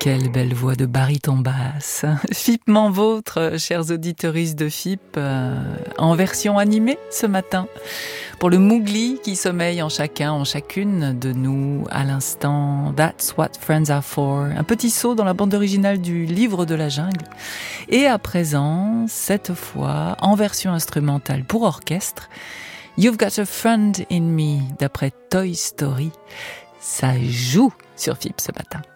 Quelle belle voix de baryton basse. FIP Manvôtre, chers auditeuristes de FIP, en version animée ce matin. Pour le Mougli qui sommeille en chacun, en chacune de nous à l'instant. That's what friends are for. Un petit saut dans la bande originale du Livre de la jungle. Et à présent, cette fois, en version instrumentale pour orchestre, You've Got a Friend in Me, d'après Toy Story. Ça joue sur FIP ce matin.